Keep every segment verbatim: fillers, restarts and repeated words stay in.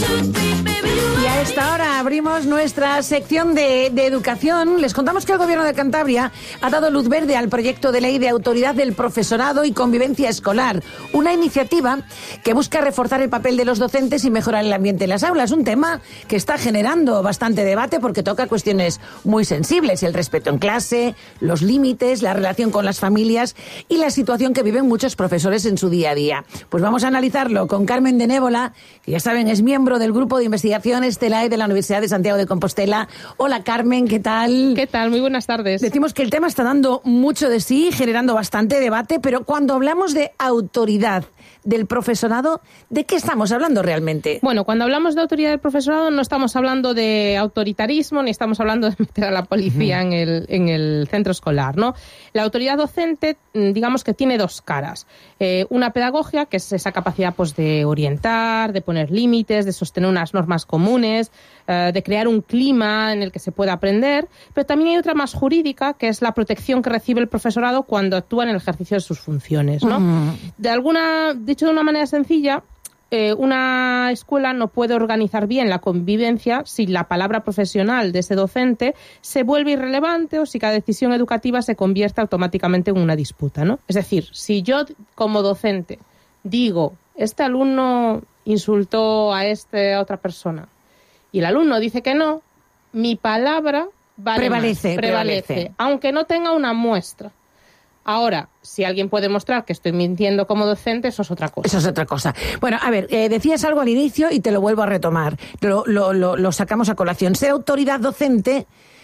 Y a esta hora abrimos nuestra sección de, de educación. Les contamos que el Gobierno de Cantabria ha dado luz verde al proyecto de ley de autoridad del profesorado y convivencia escolar, una iniciativa que busca reforzar el papel de los docentes y mejorar el ambiente en las aulas, un tema que está generando bastante debate porque toca cuestiones muy sensibles, el respeto en clase, los límites, la relación con las familias y la situación que viven muchos profesores en su día a día. Pues vamos a analizarlo con Carmen de Névola, que ya saben es miembro del Grupo de Investigación Estelae de la Universidad de Santiago de Compostela. Hola Carmen, ¿qué tal? ¿Qué tal? Muy buenas tardes. Decimos que el tema está dando mucho de sí, generando bastante debate, pero cuando hablamos de autoridad del profesorado, ¿de qué estamos hablando realmente? Bueno, cuando hablamos de autoridad del profesorado no estamos hablando de autoritarismo ni estamos hablando de meter a la policía uh-huh. en el, en el centro escolar, ¿no? La autoridad docente, digamos que tiene dos caras. Eh, una pedagogía, que es esa capacidad pues, de orientar, de poner límites, de sostener unas normas comunes, eh, de crear un clima en el que se pueda aprender, pero también hay otra más jurídica, que es la protección que recibe el profesorado cuando actúa en el ejercicio de sus funciones, ¿no? Uh-huh. De alguna, dicho de una manera sencilla, eh, una escuela no puede organizar bien la convivencia si la palabra profesional de ese docente se vuelve irrelevante o si cada decisión educativa se convierte automáticamente en una disputa, ¿no? Es decir, si yo como docente digo, este alumno insultó a esta a otra persona y el alumno dice que no, mi palabra vale prevalece, más, prevalece, prevalece, aunque no tenga una muestra. Ahora, si alguien puede mostrar que estoy mintiendo como docente, eso es otra cosa. Eso es otra cosa. Bueno, a ver, eh, decías algo al inicio y te lo vuelvo a retomar. Lo, lo, lo, lo sacamos a colación. Ser autoridad docente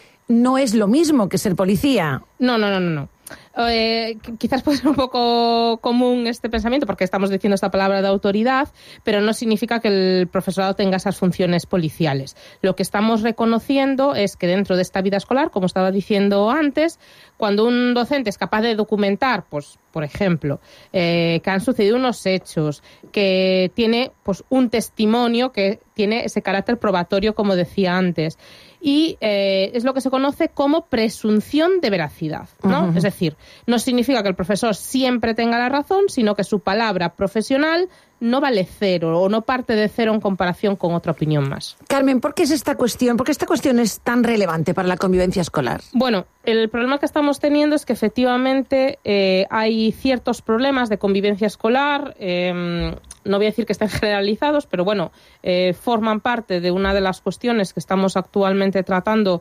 no es lo mismo que ser policía. No, no, no, no, no. Eh, quizás puede ser un poco común este pensamiento porque estamos diciendo esta palabra de autoridad, pero no significa que el profesorado tenga esas funciones policiales. Lo que estamos reconociendo es que dentro de esta vida escolar, como estaba diciendo antes, cuando un docente es capaz de documentar, pues, por ejemplo, eh, que han sucedido unos hechos, que tiene pues un testimonio que tiene ese carácter probatorio, como decía antes, y eh, es lo que se conoce como presunción de veracidad, ¿no? Uh-huh. Es decir, no significa que el profesor siempre tenga la razón, sino que su palabra profesional no vale cero o no parte de cero en comparación con otra opinión más. Carmen, ¿por qué es esta cuestión? ¿Por qué esta cuestión es tan relevante para la convivencia escolar? Bueno, el problema que estamos teniendo es que efectivamente eh, hay ciertos problemas de convivencia escolar, eh, no voy a decir que estén generalizados, pero bueno, eh, forman parte de una de las cuestiones que estamos actualmente tratando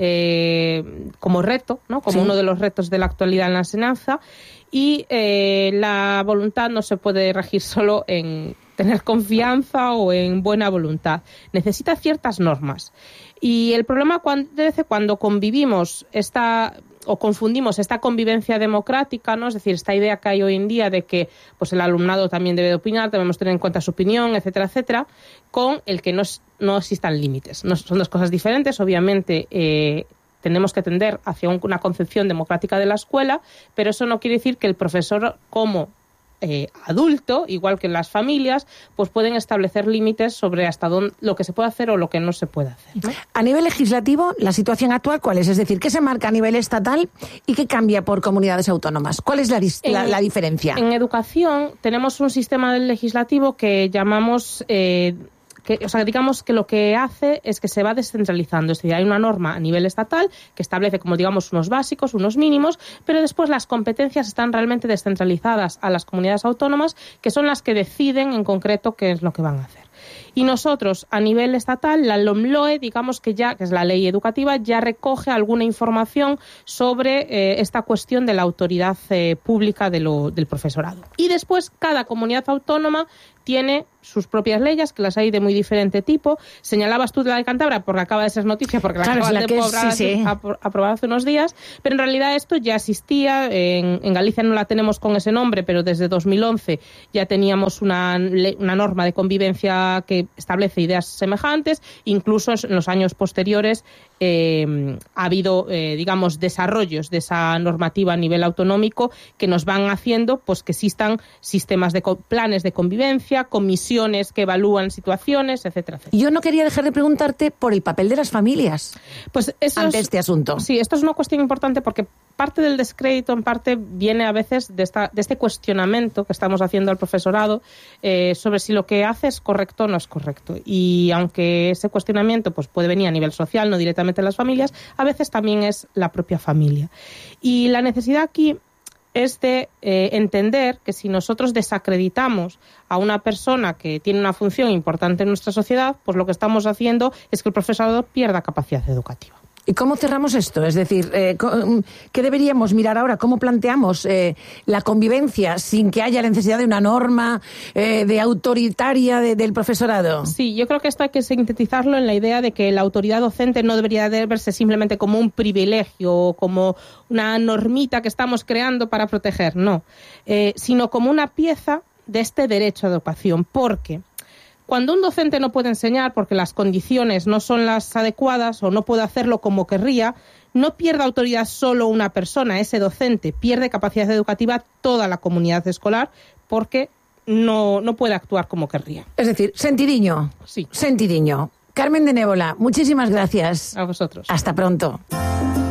eh, como reto, ¿no? Como sí. uno de los retos de la actualidad en la enseñanza. Y eh, la voluntad no se puede regir solo en tener confianza o en buena voluntad. Necesita ciertas normas. Y el problema cuando, cuando convivimos esta o confundimos esta convivencia democrática, ¿no? Es decir, esta idea que hay hoy en día de que pues el alumnado también debe de opinar, debemos tener en cuenta su opinión, etcétera, etcétera, con el que no, no existan límites. No, son dos cosas diferentes, obviamente. Eh, Tenemos que tender hacia una concepción democrática de la escuela, pero eso no quiere decir que el profesor como eh, adulto, igual que las familias, pues pueden establecer límites sobre hasta dónde, lo que se puede hacer o lo que no se puede hacer, ¿no? A nivel legislativo, la situación actual, ¿cuál es? Es decir, ¿qué se marca a nivel estatal y qué cambia por comunidades autónomas? ¿Cuál es la, la, en, la diferencia? En educación tenemos un sistema legislativo que llamamos... Eh, Que, o sea, digamos que lo que hace es que se va descentralizando. Es decir, hay una norma a nivel estatal que establece, como digamos, unos básicos, unos mínimos, pero después las competencias están realmente descentralizadas a las comunidades autónomas, que son las que deciden en concreto qué es lo que van a hacer. Y nosotros, a nivel estatal, la LOMLOE, digamos que ya, que es la ley educativa, ya recoge alguna información sobre eh, esta cuestión de la autoridad eh, pública de lo, del profesorado. Y después, cada comunidad autónoma tiene sus propias leyes, que las hay de muy diferente tipo. Señalabas tú de la de Cantabria, porque acaba de ser noticia, porque la claro, acaban la de aprobar, sí, sí. aprobar hace unos días, pero en realidad esto ya existía. En, en Galicia no la tenemos con ese nombre, pero desde dos mil once ya teníamos una, una norma de convivencia que establece ideas semejantes. Incluso en los años posteriores eh, ha habido, eh, digamos, desarrollos de esa normativa a nivel autonómico que nos van haciendo pues que existan sistemas de planes de convivencia, experiencia, comisiones que evalúan situaciones, etcétera, etcétera. Yo no quería dejar de preguntarte por el papel de las familias pues eso ante es, este asunto. Sí, esto es una cuestión importante porque parte del descrédito, en parte, viene a veces de, esta, de este cuestionamiento que estamos haciendo al profesorado eh, sobre si lo que hace es correcto o no es correcto. Y aunque ese cuestionamiento pues, puede venir a nivel social, no directamente en las familias, a veces también es la propia familia. Y la necesidad aquí es de eh, entender que si nosotros desacreditamos a una persona que tiene una función importante en nuestra sociedad, pues lo que estamos haciendo es que el profesorado pierda capacidad educativa. ¿Y cómo cerramos esto? Es decir, eh, ¿qué deberíamos mirar ahora? ¿Cómo planteamos eh, la convivencia sin que haya la necesidad de una norma eh, de autoritaria de, del profesorado? Sí, yo creo que esto hay que sintetizarlo en la idea de que la autoridad docente no debería de verse simplemente como un privilegio o como una normita que estamos creando para proteger, no, eh, sino como una pieza de este derecho a educación, porque cuando un docente no puede enseñar porque las condiciones no son las adecuadas o no puede hacerlo como querría, no pierde autoridad solo una persona, ese docente, pierde capacidad educativa toda la comunidad escolar porque no, no puede actuar como querría. Es decir, sentidiño. Sí. Sentidiño. Carmen de Névola, muchísimas gracias. A vosotros. Hasta pronto.